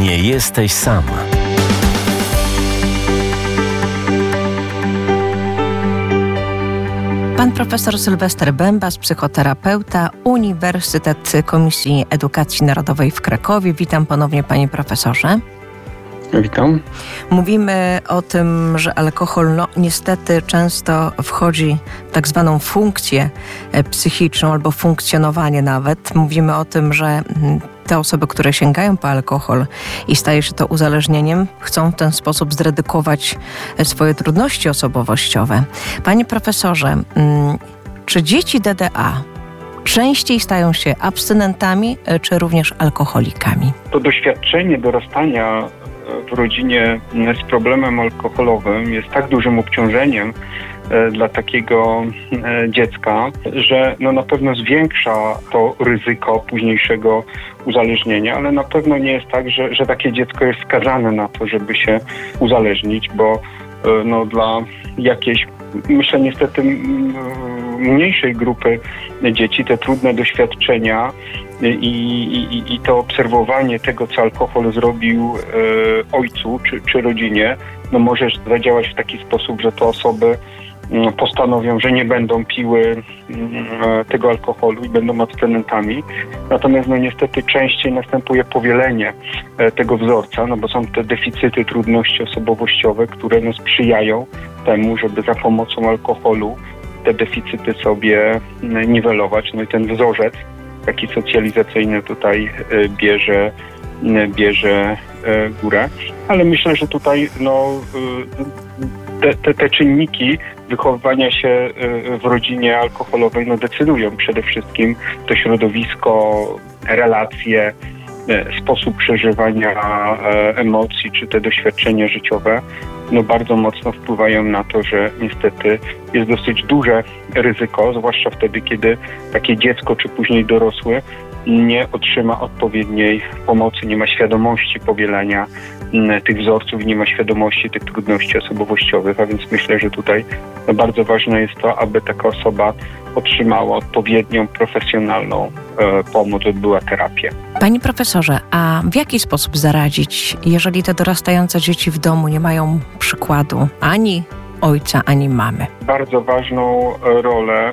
Nie jesteś sam. Pan profesor Sylwester Bębas, psychoterapeuta, Uniwersytet Komisji Edukacji Narodowej w Krakowie. Witam ponownie, panie profesorze. Witam. Mówimy o tym, że alkohol niestety często wchodzi w tak zwaną funkcję psychiczną albo funkcjonowanie nawet. Mówimy o tym, że te osoby, które sięgają po alkohol i staje się to uzależnieniem, chcą w ten sposób zredukować swoje trudności osobowościowe. Panie profesorze, czy dzieci DDA częściej stają się abstynentami, czy również alkoholikami? To doświadczenie dorastania w rodzinie z problemem alkoholowym jest tak dużym obciążeniem dla takiego dziecka, że na pewno zwiększa to ryzyko późniejszego uzależnienia, ale na pewno nie jest tak, że takie dziecko jest skazane na to, żeby się uzależnić, bo dla jakiejś, myślę niestety mniejszej grupy dzieci te trudne doświadczenia i to obserwowanie tego, co alkohol zrobił ojcu czy rodzinie, może zadziałać w taki sposób, że te osoby postanowią, że nie będą piły tego alkoholu i będą abstynentami. Natomiast niestety częściej następuje powielenie tego wzorca, bo są te deficyty, trudności osobowościowe, które sprzyjają temu, żeby za pomocą alkoholu te deficyty sobie niwelować. I ten wzorzec taki socjalizacyjny tutaj bierze górę. Ale myślę, że tutaj te czynniki wychowywania się w rodzinie alkoholowej decydują przede wszystkim to środowisko, relacje, sposób przeżywania emocji czy te doświadczenia życiowe bardzo mocno wpływają na to, że niestety jest dosyć duże ryzyko, zwłaszcza wtedy, kiedy takie dziecko czy później dorosły nie otrzyma odpowiedniej pomocy, nie ma świadomości powielania tych wzorców, nie ma świadomości tych trudności osobowościowych, a więc myślę, że tutaj bardzo ważne jest to, aby taka osoba otrzymała odpowiednią, profesjonalną pomoc, odbyła terapię. Panie profesorze, a w jaki sposób zaradzić, jeżeli te dorastające dzieci w domu nie mają przykładu ani ojca, ani mamy? Bardzo ważną rolę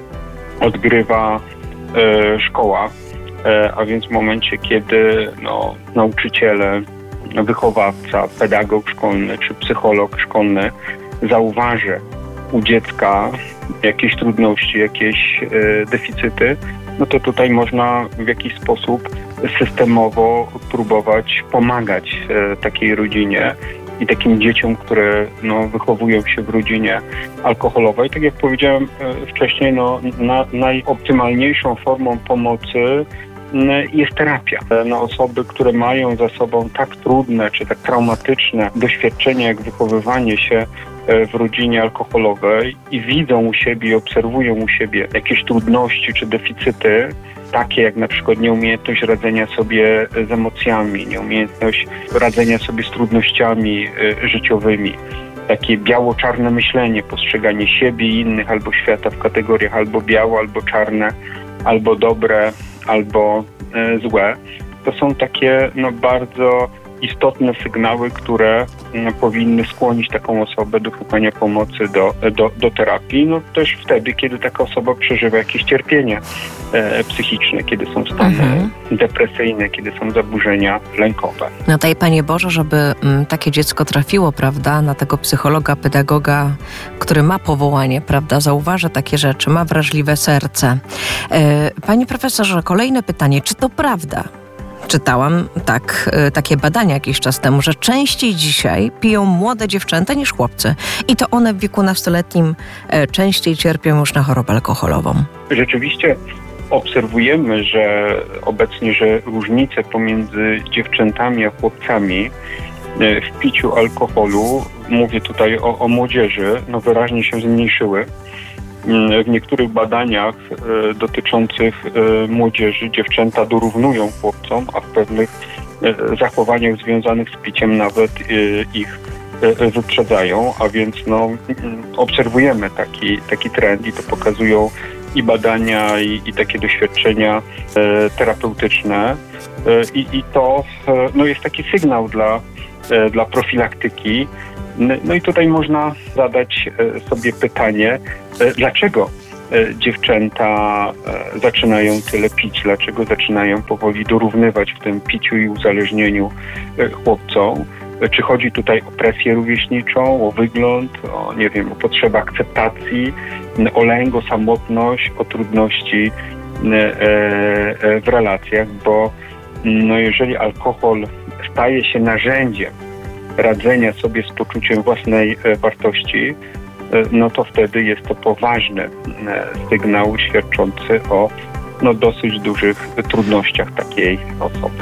odgrywa szkoła, a więc w momencie, kiedy nauczyciele, wychowawca, pedagog szkolny czy psycholog szkolny zauważy u dziecka jakieś trudności, jakieś deficyty, to tutaj można w jakiś sposób systemowo próbować pomagać takiej rodzinie i takim dzieciom, które wychowują się w rodzinie alkoholowej. Tak jak powiedziałem wcześniej, najoptymalniejszą formą pomocy jest terapia. Osoby, które mają za sobą tak trudne czy tak traumatyczne doświadczenia, jak wychowywanie się w rodzinie alkoholowej i widzą u siebie i obserwują u siebie jakieś trudności czy deficyty, takie jak na przykład nieumiejętność radzenia sobie z emocjami, nieumiejętność radzenia sobie z trudnościami życiowymi, takie biało-czarne myślenie, postrzeganie siebie i innych albo świata w kategoriach albo biało, albo czarne, albo dobre, albo złe. To są takie bardzo istotne sygnały, które powinny skłonić taką osobę do szukania pomocy, do terapii. Też wtedy, kiedy taka osoba przeżywa jakieś cierpienie psychiczne, kiedy są stany depresyjne, kiedy są zaburzenia lękowe. Daj Panie Boże, żeby takie dziecko trafiło, prawda, na tego psychologa, pedagoga, który ma powołanie, prawda, zauważa takie rzeczy, ma wrażliwe serce. Panie profesorze, kolejne pytanie. Czy to prawda? Czytałam takie badania jakiś czas temu, że częściej dzisiaj piją młode dziewczęta niż chłopcy. I to one w wieku nastoletnim częściej cierpią już na chorobę alkoholową. Rzeczywiście obserwujemy, że obecnie, że różnice pomiędzy dziewczętami a chłopcami w piciu alkoholu, mówię tutaj o młodzieży, wyraźnie się zmniejszyły. W niektórych badaniach dotyczących młodzieży dziewczęta dorównują chłopcom, a w pewnych zachowaniach związanych z piciem nawet ich wyprzedzają, a więc obserwujemy taki trend i to pokazują i badania, i takie doświadczenia terapeutyczne. I to jest taki sygnał dla profilaktyki. No i tutaj można zadać sobie pytanie, dlaczego dziewczęta zaczynają tyle pić, dlaczego zaczynają powoli dorównywać w tym piciu i uzależnieniu chłopcom. Czy chodzi tutaj o presję rówieśniczą, o wygląd, o potrzebę akceptacji, o lęk, o samotność, o trudności w relacjach, bo jeżeli alkohol staje się narzędziem radzenia sobie z poczuciem własnej wartości, no to wtedy jest to poważny sygnał świadczący o dosyć dużych trudnościach takiej osoby.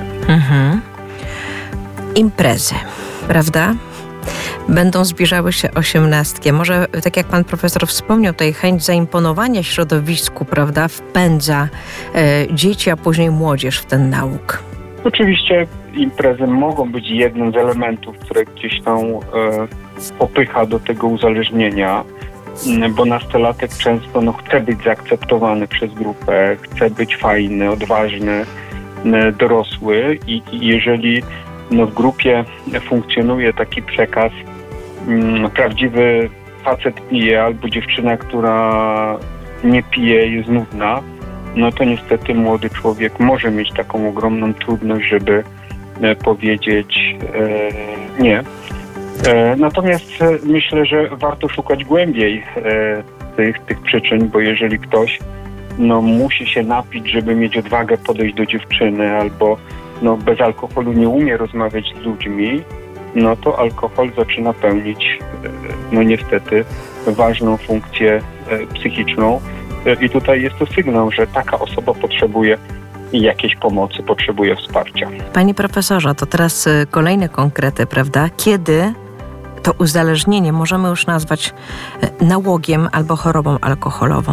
Imprezy, prawda? Będą zbliżały się 18. Może, tak jak pan profesor wspomniał, tutaj chęć zaimponowania środowisku, prawda, wpędza dzieci, a później młodzież w ten nauk. Oczywiście imprezy mogą być jednym z elementów, które gdzieś tam popycha do tego uzależnienia, bo nastolatek często chce być zaakceptowany przez grupę, chce być fajny, odważny, dorosły i jeżeli w grupie funkcjonuje taki przekaz, prawdziwy facet pije albo dziewczyna, która nie pije, jest nudna, no to niestety młody człowiek może mieć taką ogromną trudność, żeby powiedzieć nie. Natomiast myślę, że warto szukać głębiej tych przyczyn, bo jeżeli ktoś musi się napić, żeby mieć odwagę podejść do dziewczyny, albo bez alkoholu nie umie rozmawiać z ludźmi, no to alkohol zaczyna pełnić niestety ważną funkcję psychiczną. I tutaj jest to sygnał, że taka osoba potrzebuje jakiejś pomocy, potrzebuje wsparcia. Panie profesorze, to teraz kolejne konkrety, prawda? Kiedy to uzależnienie możemy już nazwać nałogiem albo chorobą alkoholową?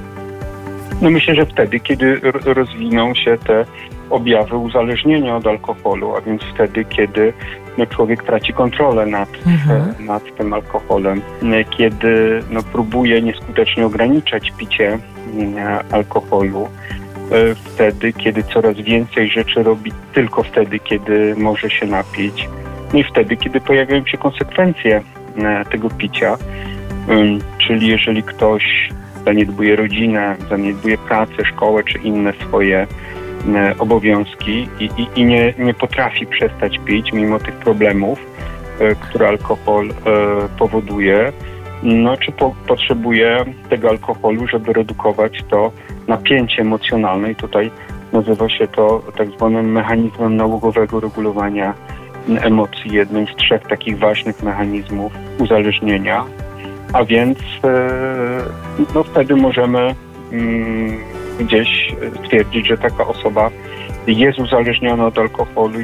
Myślę, że wtedy, kiedy rozwiną się te objawy uzależnienia od alkoholu, a więc wtedy, kiedy człowiek traci kontrolę nad tym alkoholem, kiedy próbuje nieskutecznie ograniczać picie alkoholu, wtedy, kiedy coraz więcej rzeczy robi tylko wtedy, kiedy może się napić, i wtedy, kiedy pojawiają się konsekwencje tego picia, czyli jeżeli ktoś zaniedbuje rodzinę, zaniedbuje pracę, szkołę czy inne swoje obowiązki i nie potrafi przestać pić mimo tych problemów, które alkohol powoduje, czy potrzebuje tego alkoholu, żeby redukować to napięcie emocjonalne i tutaj nazywa się to tak zwanym mechanizmem nałogowego regulowania emocji, jednym z 3 takich ważnych mechanizmów uzależnienia, a więc wtedy możemy gdzieś stwierdzić, że taka osoba jest uzależniona od alkoholu i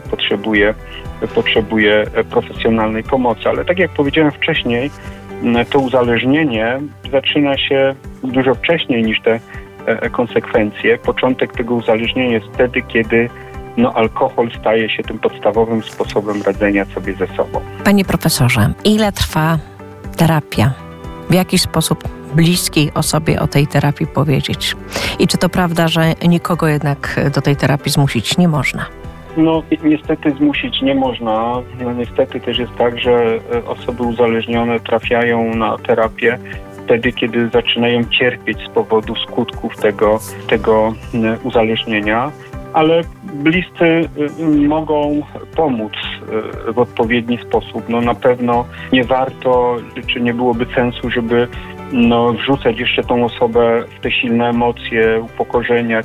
potrzebuje profesjonalnej pomocy. Ale tak jak powiedziałem wcześniej, to uzależnienie zaczyna się dużo wcześniej niż te konsekwencje. Początek tego uzależnienia jest wtedy, kiedy alkohol staje się tym podstawowym sposobem radzenia sobie ze sobą. Panie profesorze, ile trwa terapia? W jaki sposób bliskiej osobie o tej terapii powiedzieć? I czy to prawda, że nikogo jednak do tej terapii zmusić nie można? Niestety zmusić nie można. Niestety też jest tak, że osoby uzależnione trafiają na terapię wtedy, kiedy zaczynają cierpieć z powodu skutków tego uzależnienia, ale bliscy mogą pomóc w odpowiedni sposób. Na pewno nie warto, czy nie byłoby sensu, żeby wrzucać jeszcze tą osobę w te silne emocje upokorzenia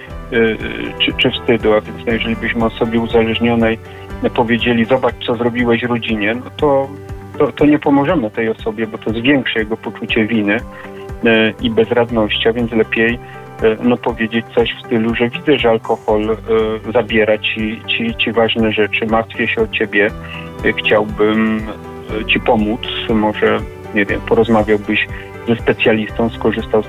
czy wstydu. A więc jeżeli byśmy osobie uzależnionej powiedzieli, zobacz, co zrobiłeś rodzinie, to nie pomożemy tej osobie, bo to zwiększy jego poczucie winy i bezradności, a więc lepiej powiedzieć coś w stylu, że widzę, że alkohol zabiera ci ważne rzeczy, martwię się o ciebie, chciałbym ci pomóc, może, porozmawiałbyś ze specjalistą, skorzystał z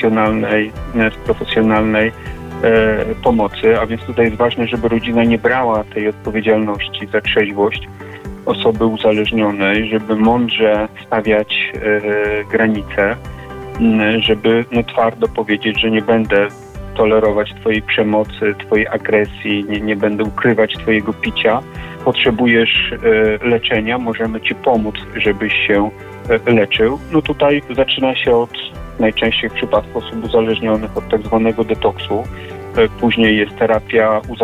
profesjonalnej pomocy, a więc tutaj jest ważne, żeby rodzina nie brała tej odpowiedzialności za trzeźwość osoby uzależnionej, żeby mądrze stawiać granice żeby twardo powiedzieć, że nie będę tolerować twojej przemocy, twojej agresji, nie będę ukrywać twojego picia. Potrzebujesz leczenia, możemy ci pomóc, żebyś się leczył. Tutaj zaczyna się od najczęściej w przypadku osób uzależnionych od tak zwanego detoksu. Później jest terapia uzależnienia